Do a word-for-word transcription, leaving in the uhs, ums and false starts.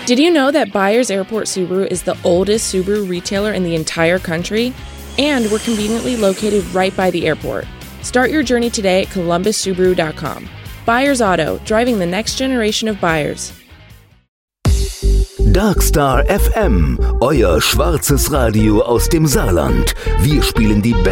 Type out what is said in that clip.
Did you know that Byers Airport Subaru is the oldest Subaru retailer in the entire country? And we're conveniently located right by the airport. Start your journey today at columbus subaru dot com. Byers Auto, driving the next generation of buyers. Darkstar F M, euer schwarzes Radio aus dem Saarland. Wir spielen die